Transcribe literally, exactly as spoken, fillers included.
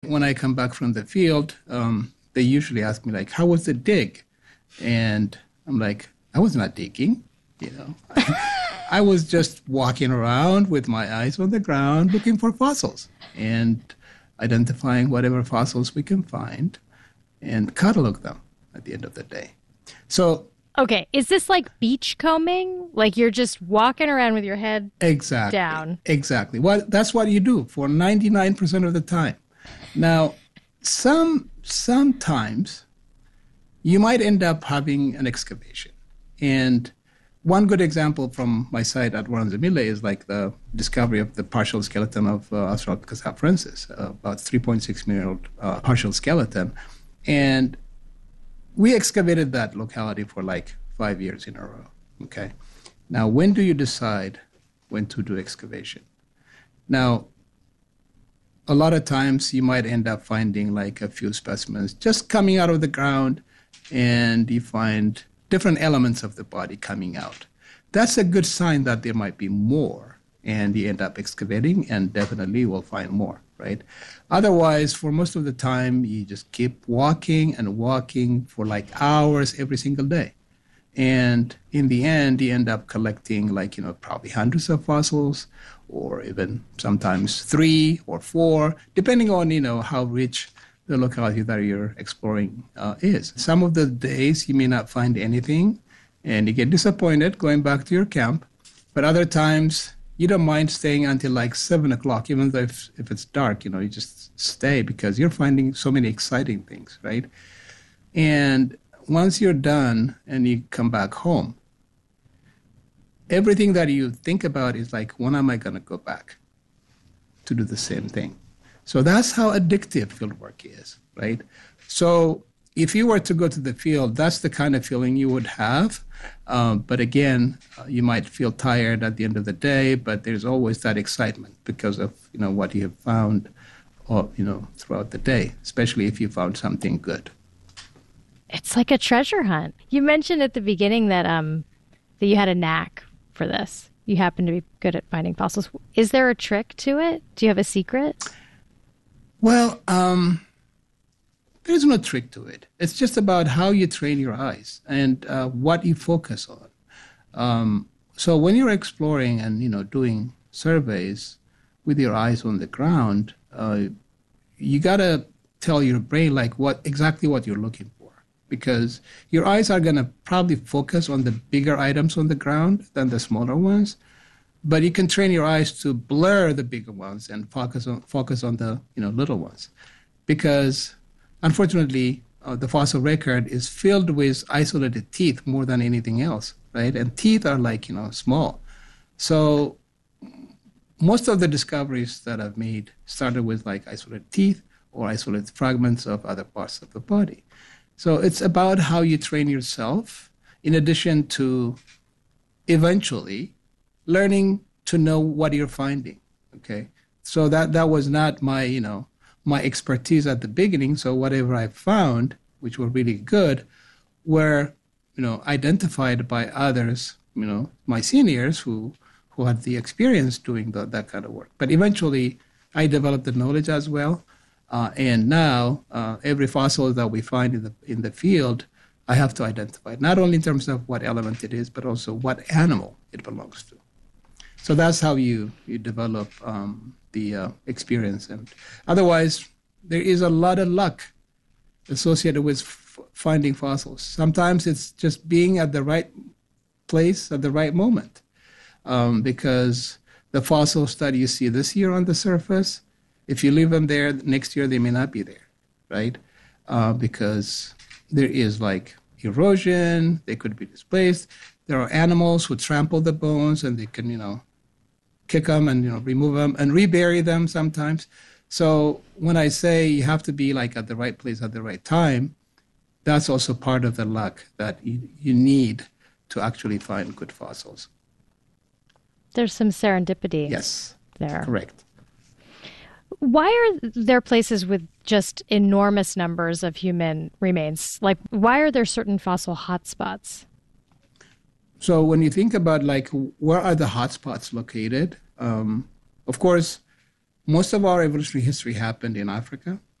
When I come back from the field, um, they usually ask me like, "How was the dig?" And I'm like, "I was not digging, you know. I was just walking around with my eyes on the ground looking for fossils and identifying whatever fossils we can find and catalog them at the end of the day." So Okay, is this like beach combing? Like you're just walking around with your head exactly, down? exactly. Well, that's what you do for ninety-nine percent of the time. Now, some sometimes you might end up having an excavation. And one good example from my site at Warren Zemille is like the discovery of the partial skeleton of uh, Australopithecus afarensis, uh, about three point six million year old uh, partial skeleton. And we excavated that locality for like five years in a row. Okay. Now, when do you decide when to do excavation? Now, a lot of times you might end up finding like a few specimens just coming out of the ground, and you find different elements of the body coming out. That's a good sign that there might be more, and you end up excavating and definitely will find more, right? Otherwise, for most of the time, you just keep walking and walking for like hours every single day. And in the end, you end up collecting like, you know, probably hundreds of fossils, or even sometimes three or four, depending on, you know, how rich the locality that you're exploring uh, is. Some of the days you may not find anything and you get disappointed going back to your camp. But other times you don't mind staying until like seven o'clock, even though if, if it's dark, you know, you just stay because you're finding so many exciting things, right? And once you're done and you come back home, everything that you think about is like, when am I going to go back to do the same thing? So that's how addictive fieldwork is, right? So if you were to go to the field, that's the kind of feeling you would have. Um, but again, uh, you might feel tired at the end of the day, but there's always that excitement because of, you know, what you have found, or, you know, throughout the day, especially if you found something good. It's like a treasure hunt. You mentioned at the beginning that um that you had a knack for this. You happen to be good at finding fossils. Is there a trick to it? Do you have a secret? Well, um, there's no trick to it. It's just about how you train your eyes and uh, what you focus on. Um, so when you're exploring and, you know, doing surveys with your eyes on the ground, uh, you gotta tell your brain like what exactly what you're looking for, because your eyes are gonna probably focus on the bigger items on the ground than the smaller ones. But you can train your eyes to blur the bigger ones and focus on focus on the, you know, little ones, because unfortunately uh, the fossil record is filled with isolated teeth more than anything else, right? And teeth are like, you know, small. So most of the discoveries that I've made started with like isolated teeth or isolated fragments of other parts of the body. So it's about how you train yourself, in addition to eventually learning to know what you're finding, okay? So that, that was not my, you know, my expertise at the beginning. So whatever I found, which were really good, were, you know, identified by others, you know, my seniors who, who had the experience doing the, that kind of work. But eventually I developed the knowledge as well. Uh, and now uh, every fossil that we find in the, in the field, I have to identify, not only in terms of what element it is, but also what animal it belongs to. So that's how you, you develop um, the uh, experience. And otherwise, there is a lot of luck associated with f- finding fossils. Sometimes it's just being at the right place at the right moment, um, because the fossils that you see this year on the surface, if you leave them there, next year they may not be there, right? Uh, because there is like erosion, they could be displaced. There are animals who trample the bones and they can, you know, kick them and, you know, remove them and rebury them sometimes. So when I say you have to be like at the right place at the right time, that's also part of the luck that you, you need to actually find good fossils. There's some serendipity. Yes, there. Correct. Why are there places with just enormous numbers of human remains? Like, why are there certain fossil hotspots? So when you think about like where are the hotspots located, um, of course, most of our evolutionary history happened in Africa.